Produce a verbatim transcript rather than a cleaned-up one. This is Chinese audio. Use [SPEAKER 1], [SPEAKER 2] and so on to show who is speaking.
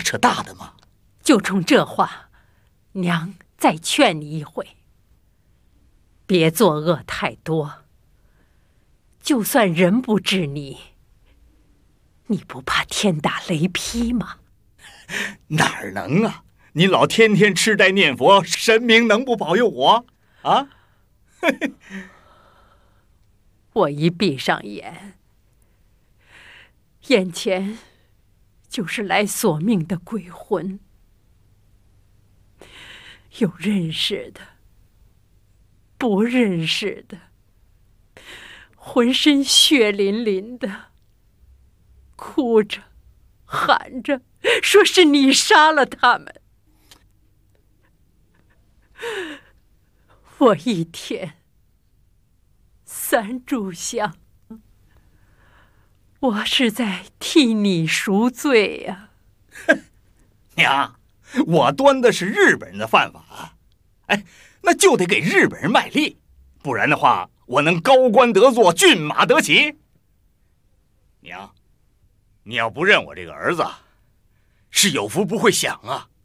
[SPEAKER 1] 扯大的吗？
[SPEAKER 2] 就冲这话，娘再劝你一回，别作恶太多。就算人不治你，你不怕天打雷劈吗？
[SPEAKER 1] 哪儿能啊！你老天天吃斋念佛，神明能不保佑我啊？
[SPEAKER 2] 我一闭上眼，眼前就是来索命的鬼魂，有认识的，不认识的，浑身血淋淋的，哭着喊着说是你杀了他们。我一天三炷香，我是在替你赎罪呀、
[SPEAKER 1] 啊！娘，我端的是日本人的饭碗，哎，那就得给日本人卖力，不然的话，我能高官得坐，骏马得骑。娘，你要不认我这个儿子，是有福不会享啊！